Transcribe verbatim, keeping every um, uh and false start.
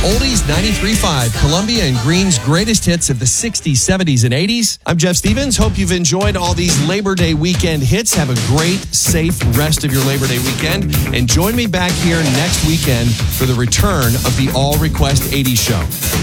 Oldies ninety-three point five, Columbia and Green's greatest hits of the sixties, seventies, and eighties. I'm Jeff Stevens. Hope you've enjoyed all these Labor Day weekend hits. Have a great, safe rest of your Labor Day weekend. And join me back here next weekend for the return of the All Request eighties show.